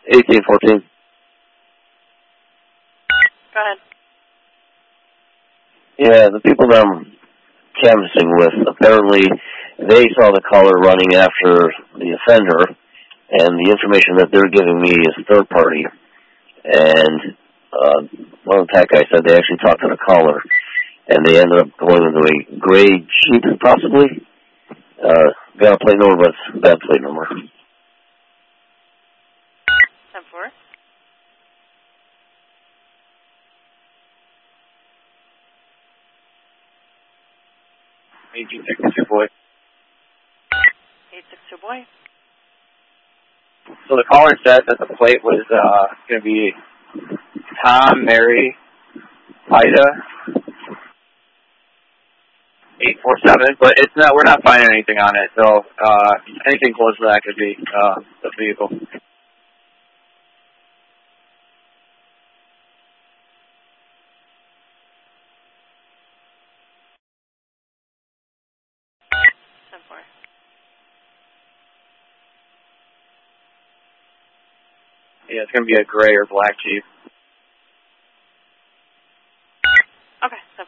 1814. Go ahead. Yeah, the people that I'm canvassing with, apparently they saw the caller running after the offender, and the information that they're giving me is third party. And one of the tech guys said they actually talked to the caller, and they ended up going into a gray Jeep, possibly. Got a plate number, but it's a bad plate number. 10-4. Boy. 862 boy. So the caller said that the plate was going to be Tom, Mary, Ida, 847, but it's not. We're not finding anything on it. So anything close to that could be the vehicle. Yeah, it's going to be a gray or black Jeep. Okay, 10-4.